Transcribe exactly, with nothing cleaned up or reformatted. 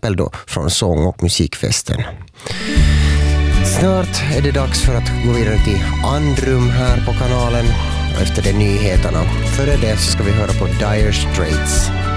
exempel då från sång- och musikfesten. Snart är det dags för att gå vidare till Andrum här på kanalen efter de nyheterna. Före det så ska vi höra på Dire Straits.